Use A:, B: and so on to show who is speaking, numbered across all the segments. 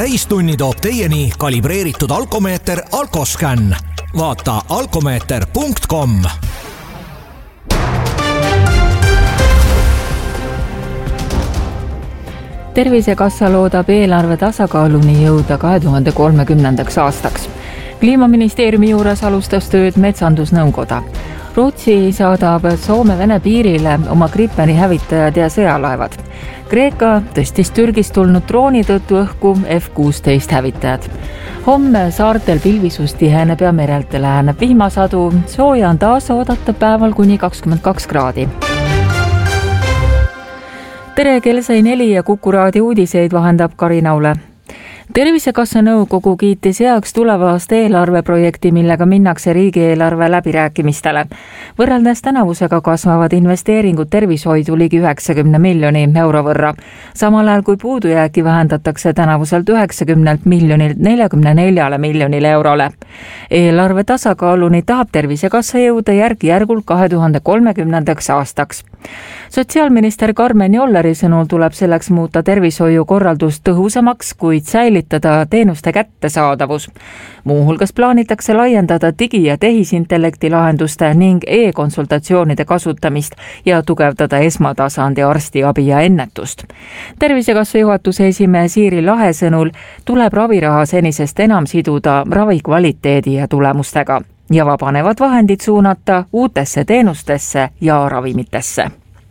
A: täistunni toob teieni kalibreeritud alkomeeter Alkoscan. Vaata alkomeeter.com.
B: Tervisekassa loodab eelarve tasakaaluni jõuda 2030. aastaks. Kliimaministeeriumi juures alustas tööd metsandusnõukoda. Rootsi saadab Soome-Vene piirile oma Gripeni hävitajad ja sõjalaevad. Kreeka tõstis Türgist tulnud drooni tõttu õhku F-16 hävitajad. Homme saartel pilvisust tiheneb ja merelt läheneb vihmasadu. Sooja on taas oodata päeval kuni 22 kraadi. Tere, kell sai 4 ja Kuku raadio uudiseid vahendab Karinaule. Tervisekassa nõukogu kiitis heaks tuleva aasta eelarveprojekti, millega minnakse riigieelarve läbirääkimistele. Võrreldes tänavusega kasvavad investeeringud tervishoidu ligi 90 miljoni euro võrra. Samal ajal kui puudujääki vähendatakse tänavuselt 90 miljonilt 44 miljonile eurole. Eelarve tasakaaluni tahab Tervisekassa jõuda järk-järgult 2030. aastaks. Sotsiaalminister Karmen Jolleri sõnul tuleb selleks muuta tervishoiu korraldust tõhusamaks, kuid säilitada teenuste kättesaadavus. Muuhulgas plaanitakse laiendada digi- ja tehisintellekti lahenduste ning e-konsultatsioonide kasutamist ja tugevdada esmatasandi arstiabi ja ennetust. Tervisekassa juhatuse esimehe Siiri Lahe sõnul tuleb raviraha senisest enam siduda ravi kvaliteedi ja tulemustega ja vabanevad vahendid suunata uutesse teenustesse ja ravimitesse.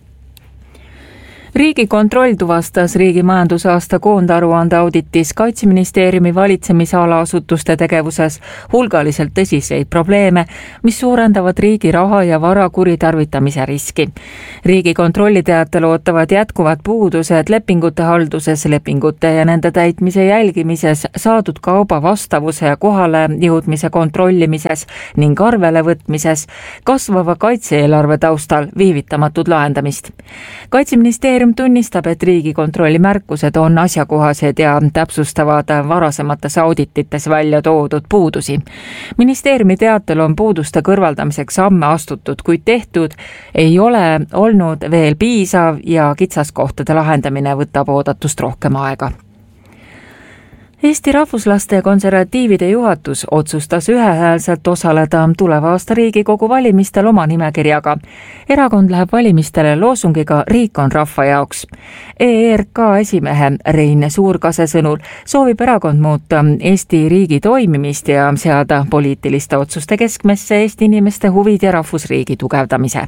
B: Riigikontroll tuvastas riigi majandusaasta koondaruande auditis Kaitseministeeriumi valitsemisala asutuste tegevuses hulgaliselt tõsiseid probleeme, mis suurendavad riigi raha ja vara kuritarvitamise riski. Riigikontrolli teatel ootavad jätkuvad puudused lepingute halduses, lepingute ja nende täitmise jälgimises, saadud kauba vastavuse ja kohale jõudmise kontrollimises ning arvele võtmises, kasvava kaitse-eelarve taustal viivitamatut lahendamist. Kaitseministeerium tunnistab, et Riigikontrolli märkused on asjakohased ja täpsustavad varasemates auditites välja toodud puudusi. Ministeeriumi teatel on puuduste kõrvaldamiseks samme astutud, kuid tehtud ei ole olnud veel piisav ja kitsaskohtade lahendamine võtab oodatust rohkem aega. Eesti Rahvuslaste ja Konservatiivide juhatus otsustas ühehäälselt osaleda tuleva aasta Riigikogu valimistel oma nimekirjaga. Erakond läheb valimistele loosungiga Riik on rahva jaoks. ERK esimehe Rein Suurkase sõnul soovib erakond muuta Eesti riigi toimimist ja seada poliitiliste otsuste keskmesse Eesti inimeste huvid ja rahvusriigi tugevdamise.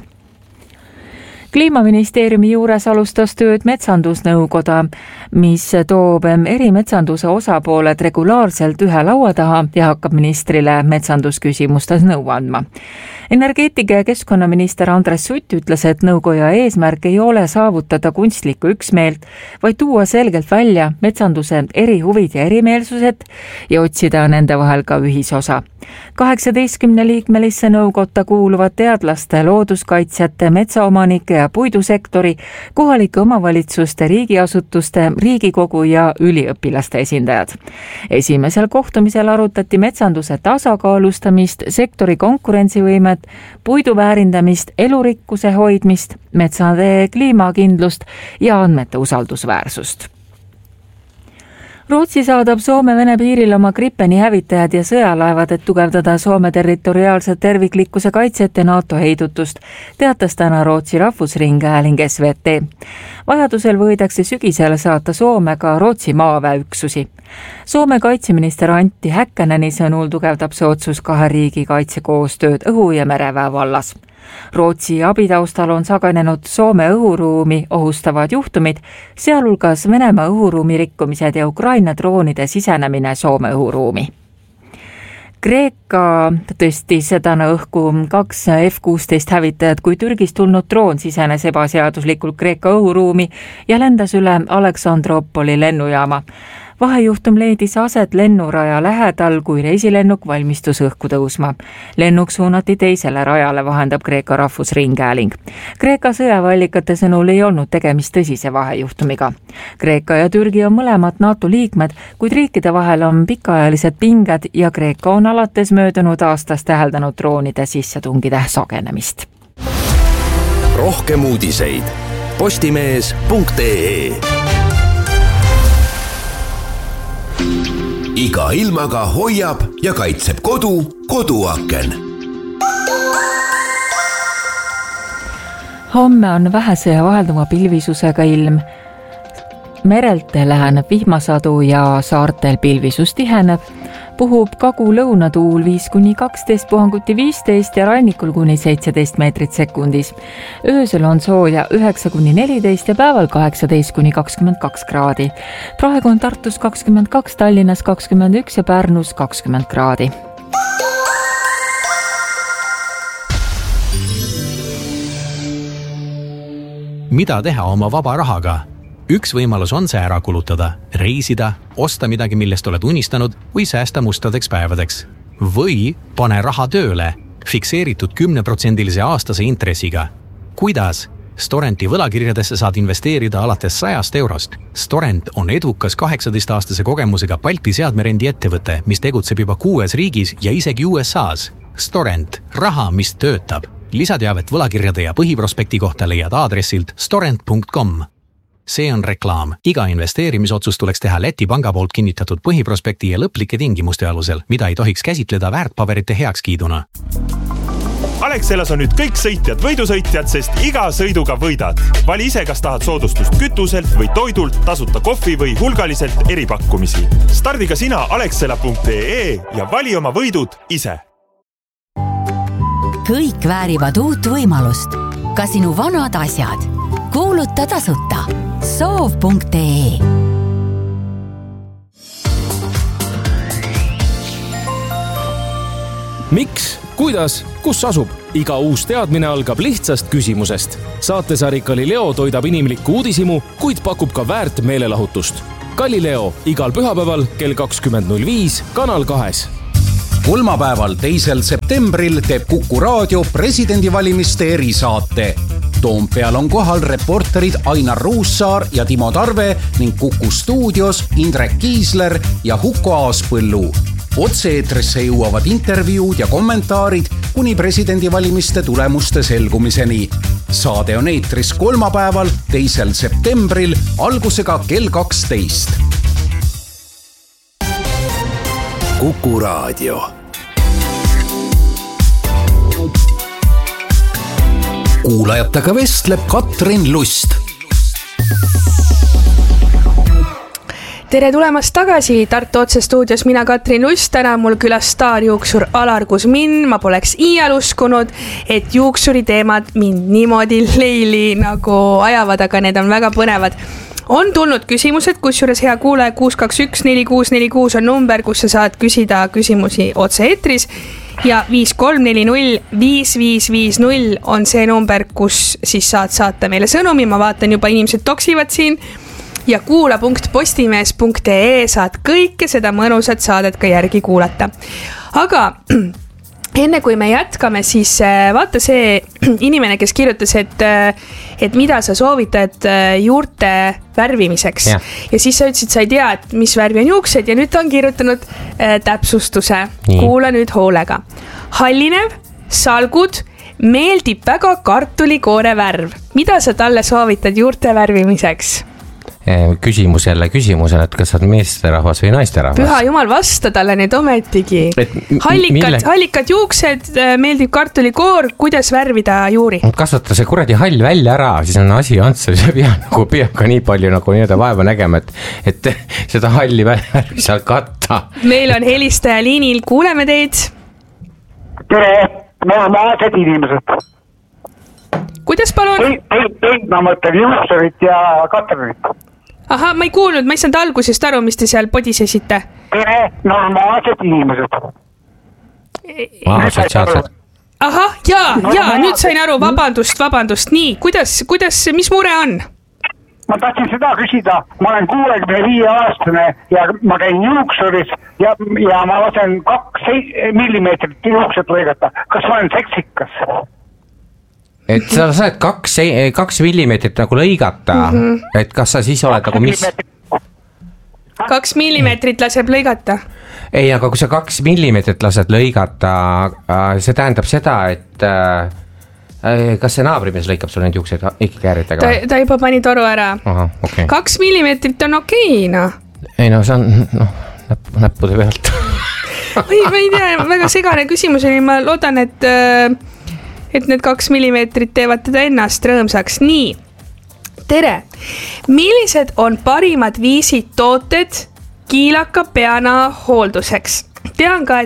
B: Kliimaministeeriumi juures alustas tööd metsandusnõukoda, mis toob erimetsanduse osapooled regulaarselt ühe laua taha ja hakkab ministrile metsandusküsimustes nõu andma. Energeetika- ja keskkonnaminister Andres Sutt ütles, et nõukoja eesmärk ei ole saavutada kunstlikku üksmeelt, vaid tuua selgelt välja metsanduse erihuvid ja erimeelsused ja otsida nende vahel ka ühisosa. 18 liikmelisse nõukotta kuuluvad teadlaste, looduskaitsjate, metsaomanike ja puidusektori, kohalike omavalitsuste, riigiasutuste, Riigikogu ja üliõpilaste esindajad. Esimesel kohtumisel arutati metsanduse tasakaalustamist, sektori konkurentsivõimet, puidu väärindamist, elurikkuse hoidmist, metsade kliimakindlust ja andmete usaldusväärsust. Rootsi saadab Soome-Vene piiril oma Gripeni hävitajad ja sõjalaevad, et tugevdada Soome territoriaalse terviklikkuse kaitset ja NATO heidutust, teatas täna Rootsi rahvusringhääling SVT. Vajadusel võidakse sügisel saata Soome ka Rootsi maaväeüksusi. Soome kaitseminister Antti Häkkäneni sõnul tugevdab see otsus kahe riigi kaitsekoostööd õhu- ja mereväe vallas. Rootsi abitaustal on sagenenud Soome õhuruumi ohustavad juhtumid, sealhulgas Venemaa õhuruumi rikkumised ja Ukraina droonide sisenemine Soome õhuruumi. Kreeka tõstis täna õhku 2 F-16 hävitajat, kui Türgist tulnud droon sisenes ebaseaduslikult Kreeka õhuruumi ja lendas üle Aleksandropoli lennujaama. Vahejuhtum leidis aset lennuraja lähedal, kui reisilennuk valmistus õhku tõusma. Lennuk suunati teisele rajale, vahendab Kreeka rahvusringhääling. Kreeka sõjaväeallikate sõnul ei olnud tegemist tõsise vahejuhtumiga. Kreeka ja Türgi on mõlemad NATO liikmed, kuid riikide vahel on pikaajalised pinged ja Kreeka on alates möödunud aastast täheldanud droonide sissetungide sagenemist.
A: Rohkem uudiseid postimees.ee
C: iga ilmaga hoiab ja kaitseb koduaken.
B: Homme on vähese ja vahelduma pilvisusega ilm. Merelt läheneb vihmasadu ja saartel pilvisus tiheneb. Puhub kagu-lõunatuul 5-12, puhanguti 15 ja rannikul kuni 17 meetrit sekundis. Öösel on sooja 9-14 ja päeval 18-22 kraadi. Praegu on Tartus 22, Tallinnas 21 ja Pärnus 20 kraadi.
D: Mida teha oma vaba rahaga? Üks võimalus on see ära kulutada, reisida, osta midagi, millest oled unistanud või säästa mustadeks päevadeks. Või pane raha tööle, fikseeritud 10% aastase intressiga. Kuidas? Storenti võlakirjadesse saad investeerida alates 100 eurost. Storent on edukas 18-aastase kogemusega Balti seadmerendi ettevõte, mis tegutseb juba 6 riigis ja isegi USA's. Storent, raha, mis töötab. Lisateavet võlakirjade ja põhiprospekti kohta leiad aadressilt storent.com. See on reklaam. Iga investeerimisotsus tuleks teha Läti panga poolt kinnitatud põhiprospekti ja lõplike tingimuste alusel, mida ei tohiks käsitleda väärtpaberite heakskiiduna.
E: Alexelas on nüüd kõik sõitjad võidusõitjad, sest iga sõiduga võidad. Vali ise, kas tahad soodustust kütuselt või toidult, tasuta kohvi või hulgaliselt eripakkumisi. Stardiga sina alexela.ee ja vali oma võidud ise.
F: Kõik väärivad uut võimalust. Ka sinu vanad asjad. Kuuluta tasuta. Soov.ee.
G: Miks? Kuidas? Kus asub? Iga uus teadmine algab lihtsast küsimusest. Saatesari Galileo toidab inimlikku uudisimu, kuid pakub ka väärt meelelahutust. Galileo igal pühapäeval kell 20.05 Kanal 2.
H: Kolmapäeval 2. septembril teeb Kuku Raadio presidendivalimiste erisaate. Toompeal on kohal reporterid Ainar Ruussaar ja Timo Tarve ning Kuku stuudios Indrek Kiisler ja Huko Aaspõllu. Otse-eetrisse jõuavad intervjuud ja kommentaarid kuni presidendivalimiste tulemuste selgumiseni. Saade on eetris kolmapäeval 2. septembril algusega kell 12.
C: Kuku Raadio. Kuulajatega vestleb Katrin Lust.
I: Tere tulemast tagasi Tartu Otse stuudios, mina Katrin Lust, täna mul külas staarjuuksur Alar Kuzmin. Ma poleks iial uskunud, et juuksuri teemad mind niimoodi leili nagu ajavad, aga need on väga põnevad. On tulnud küsimused, kusjuures hea kuulaja 621-4646 on number, kus sa saad küsida küsimusi otse eetris ja 5340-5550 on see number, kus siis saad saata meile sõnumi. Ma vaatan juba inimesed toksivad siin ja kuula.postimees.ee saad kõike seda mõnusat saadet ka järgi kuulata. Aga enne kui me jätkame, siis vaata see inimene, kes kirjutas, et mida sa soovitad juurte värvimiseks. Ja siis sa ütlesid, sa ei tea, et mis värvi on juuksed ja nüüd ta on kirjutanud täpsustuse. Nii. Kuula nüüd hoolega. Hallinev, salgud, meeldib väga kartulikoore värv. Mida sa talle soovitad juurte värvimiseks?
J: Küsimusele, et kas saad meesterahvas või naisterahvas.
I: Püha jumal, vasta talle nüüd ometigi. Hallikad juuksed, meeldib kartulikoor, kuidas värvida juuri?
J: Kasvata see kuradi hall välja ära, siis on asi antsa, see peab ka nii palju nagu nii-öelda vaeva nägema, et seda halli värvi seal katta.
I: Meil on helistaja liinil, kuuleme teid.
K: Tere, normaalsed inimesed.
I: Kuidas palun?
K: Ma mõtlen juuksurit ja katrinit.
I: Aha, ma ei kuulnud, ma ei saanud algusest aru, mis te seal podisesite.
K: Tere, normaalsed inimesed.
J: Sotsiaalsed.
I: Ahah, jaa, nüüd sain aru, vabandust. Nii, kuidas, mis mure on?
K: Ma tahtsin seda küsida, ma olen 65-aastane ja ma käin juuksuris ja ma lasen 2 millimeetrit juukset lõigata. Kas ma olen seksikas?
J: Et sa saad 2 millimeetrit nagu lõigata, et kas sa siis oled nagu mis?
I: 2 millimeetrit laseb lõigata?
J: Ei, aga kui sa 2 millimeetrit lased lõigata, see tähendab seda, et kas see naabrimees lõikab sul need juuksed ikkagi ääretega?
I: Ta juba pani toru ära.
J: Aha, okay.
I: 2 millimeetrit on okei, noh.
J: Ei, no see on, näppude pealt.
I: ma ei tea, väga segane küsimus oli, ma loodan, et need 2 millimeetrit teevad teda ennast rõõmsaks. Nii, tere! Millised on parimad viisid tooted kiilaka peana hoolduseks? Tean ka,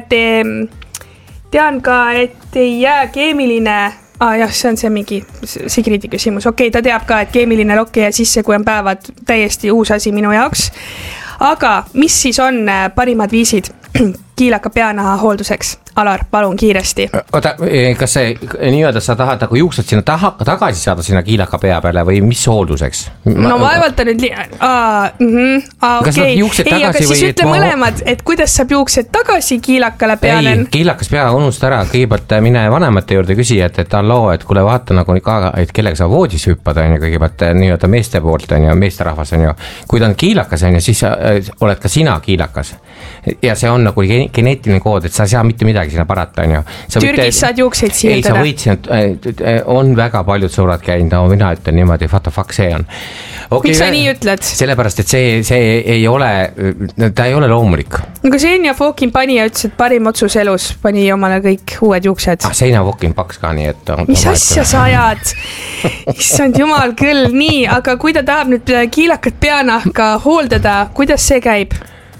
I: et ei jää keemiline... jah, see on see mingi Sigridi küsimus. Okei, ta teab ka, et keemiline lokk ei jää sisse, kui on päevad täiesti uus asi minu jaoks. Aga mis siis on parimad viisid kiilaka peanaha hoolduseks? Alar, palun kiiresti.
J: Oota, kas see nii-öelda sa tahad nagu juuksed sinna tagasi saada sinna kiilaka pea peale või mis hoolduseks?
I: No vaevalt on nüüd okei. Ei, aga siis ütle mõlemad, et kuidas saab juuksed tagasi kiilakale peale?
J: Ei, kiilakas pea unusta ära, kõigepealt mine vanemate juurde küsi, et alloo, et kuule vaata nagu ka, et kellega sa voodis hüppad, on ju, kõigepealt nii-öelda meeste poolt, on ju, meesterahvas, on ju. Kui ta on kiilakas, on ju, siis oled ka sina kiilakas. Ja see on nagu geneetiline kood, et sa ei saa mitte midagi sinna parata, on ju.
I: Türgis saad juukseid siirdada?
J: Ei, sa võid, on väga paljud sõbrad käinud, no mina ütlen niimoodi, what the fuck see on.
I: Miks sa nii ütled?
J: Sellepärast, et see ei ole, ta ei ole loomulik.
I: Aga Seina Fokin pani ja ütles, et parim otsus elus pani omale kõik uued juuksed.
J: Seina Fokin paks ka nii, et...
I: Mis asja sa ajad? Issand jumal küll, nii, aga kui ta tahab nüüd kiilakat peanahka hooldada, kuidas see käib?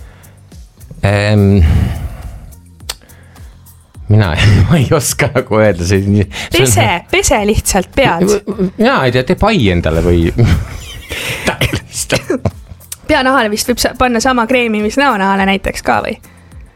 J: Mina ei oska nagu öelda.
I: Pese lihtsalt pead.
J: Mina ei tea, tee pai endale või...
I: Peanahale vist võib panna sama kreemi, mis näonahale näiteks ka või?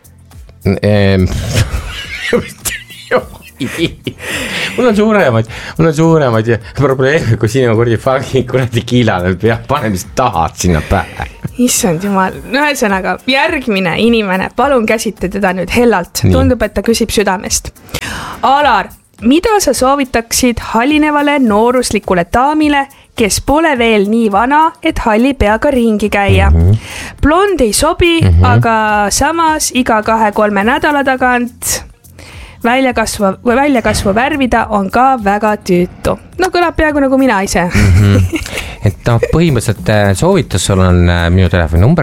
J: Mul on suuremaid probleeme, kui sinu kuradi kiilale peab panemist tahad sinna pähe.
I: Issand jumal, ühesõnaga, järgmine inimene, palun käsite teda nüüd hellalt. Tundub, et ta küsib südamest. Alar, mida sa soovitaksid hallinevale nooruslikule daamile, kes pole veel nii vana, et halli peaga ringi käia? Blond ei sobi, aga samas iga 2-3 nädala tagant väljakasvu värvida on ka väga tüütu. No kõlab peaaegu nagu mina ise.
J: Et põhimõtteliselt soovitus sul on minu telefoni number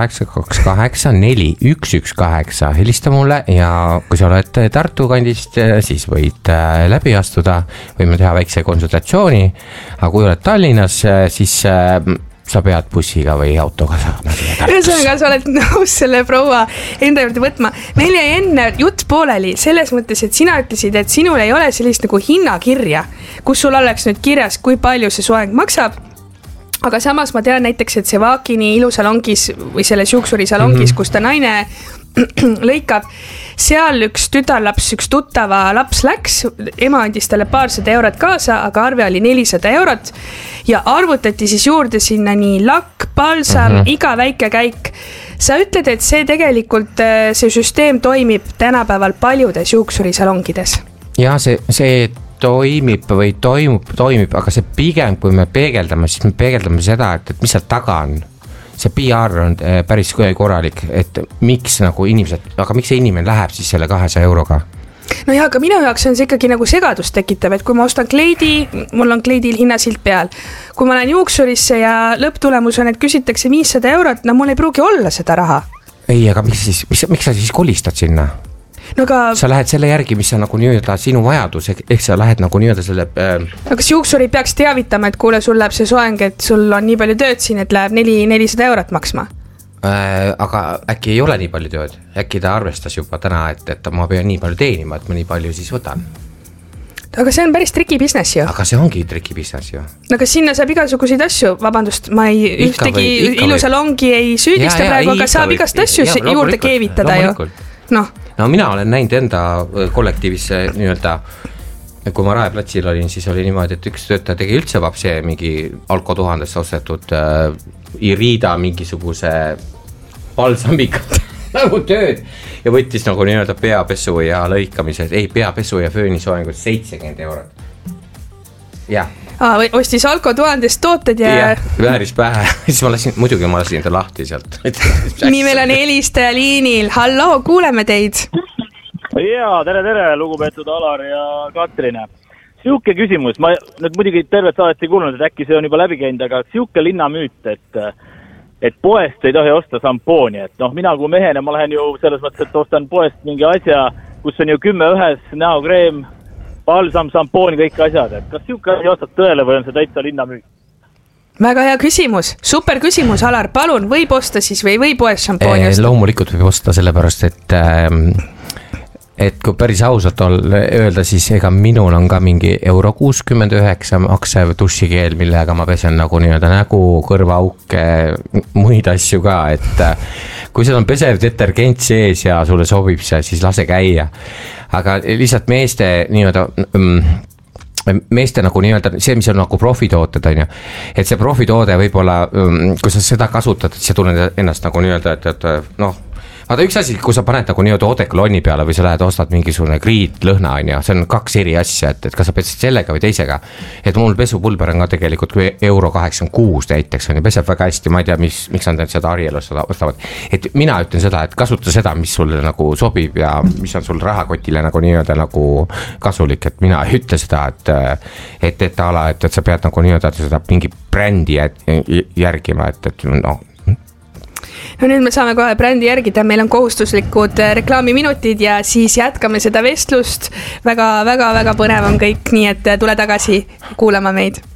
J: 58284118. Helista mulle ja kui sa oled Tartu kandist, siis võid läbi astuda, võime teha väikse konsultatsiooni, aga kui oled Tallinnas, siis sa pead bussiga või autoga saama.
I: Ühesõnaga, sa oled nõus selle proua enda juurde võtma. Meil jäi enne jutt pooleli selles mõttes, et sina ütlesid, et sinul ei ole sellist nagu hinnakirja, kus sul oleks nüüd kirjas, kui palju see soeng maksab. Aga samas ma tean näiteks, et see Vaakini ilusalongis või selles juuksurisalongis, kus ta naine lõikab, seal üks tütarlaps, üks tuttava laps läks, ema andis talle paarsada eurot kaasa, aga arve oli 400 eurot ja arvutati siis juurde sinna nii lakk, balsam, iga väike käik. Sa ütled, et see tegelikult, see süsteem toimib tänapäeval paljudes juuksurisalongides.
J: Ja see toimib või toimib, aga see pigem, kui me peegeldame, siis me peegeldame seda, et mis seal taga on. See PR on päris korralik, et miks nagu inimesed, aga miks see inimene läheb siis selle 200 euroga?
I: No jah, aga minu jaoks on see ikkagi nagu segadust tekitav, et kui ma ostan kleidi, mul on kleidil hinnasilt peal. Kui ma lähen juuksurisse ja lõpptulemus on, et küsitakse 500 eurot, no mul ei pruugi olla seda raha.
J: Ei, aga miks sa siis kolistad sinna?
I: No aga...
J: Sa lähed selle järgi, mis on nagu nii-öelda sinu vajadus, ehk sa lähed nagu nii-öelda selle...
I: Aga kas juuksuri peaks teavitama, et kuule, sul läheb see soeng, et sul on nii palju tööd siin, et läheb 400 eurot maksma?
J: Aga äkki ei ole nii palju tööd? Äkki ta arvestas juba täna, et ma pean nii palju teenima, et ma nii palju siis võtan?
I: Aga see on päris triki business ju.
J: Aga see ongi triki business ju.
I: Aga sinna saab igasuguseid asju, vabandust, ma ei ühtegi ilusalongi ei süüdista praegu, aga saab igast asju juurde keevitada ju.
J: No mina olen näinud enda kollektiivis nii-öelda, kui ma Raeplatsil olin, siis oli niimoodi, et üks töötaja tegi üldse vapse mingi Alko 1000 ostetud Irida mingisuguse balsamika nagu tööd ja võttis nagu nii-öelda peapesu ja lõikamise, ei peapesu ja föönisoengut 70 eurot. Jah.
I: Ostis Alko 1000 tooted ja...
J: Vääris pähe, siis ma lasin ta lahti sealt.
I: Nii meil on helistaja liinil, halloo, kuuleme teid.
L: Jaa, tere, lugupeetud Alar ja Katrin. Siuke küsimus, ma nüüd muidugi tervet saadet ei kuulnud, et äkki see on juba läbi käinud, aga siuke linnamüüt, et et poest ei tohi osta šampooni, et noh, mina kui mehena, ma lähen ju selles mõttes, et ostan poest mingi asja, kus on ju 10 ühes näokreem, balsam, šampooni, kõik asjad, et kas siuke asi ostad tõele või on see täitsa linnamüük?
I: Väga hea küsimus, super küsimus, Alar, palun, võib osta siis või võib poes šampooni osta?
J: Loomulikult võib osta sellepärast, et kui päris ausalt öelda, siis ega minul on ka mingi €69 maksev dušikeel, millega ma pesen nagu nii-öelda nägu, kõrvaauke, muid asju ka, et kui seal on pesev detergent sees ja sulle sobib see, siis lase käia. Aga lihtsalt meeste nagu nii-öelda see, mis on nagu profitooted, on ju, et see profitoode võib-olla, kui sa seda kasutad, et sa tunned ennast nagu nii-öelda, et noh, vaata üks asi, kui sa paned nagu nii-öelda odekolonni peale või sa lähed ostad mingisugune kriitlõhna, on ju, see on 2 eri asja, et kas sa pesed sellega või teisega, et mul pesupulber on ka tegelikult kui €86 näiteks, on ju, peseb väga hästi, ma ei tea, miks nad seda Arielust ostavad, et mina ütlen seda, et kasuta seda, mis sulle nagu sobib ja mis on sul rahakotile nagu nii-öelda nagu kasulik, et mina ei ütle seda, et sa pead nagu nii-öelda seda mingi brändi järgima, et noh.
I: No nüüd me saame kohe brändi järgida, meil on kohustuslikud reklaamiminutid ja siis jätkame seda vestlust. Väga põnev on kõik, nii et tule tagasi kuulama meid.